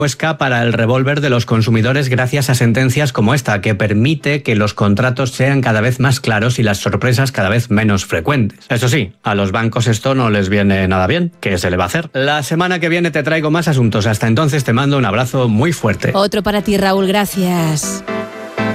Huesca para el revólver de los consumidores gracias a sentencias como esta, que permite que los contratos sean cada vez más claros y las sorpresas cada vez menos frecuentes. Eso sí, a los bancos esto no les viene nada bien. ¿Qué se le va a hacer? La semana que viene te traigo más asuntos. Hasta entonces te mando un abrazo muy fuerte. Otro para ti, Raúl, gracias.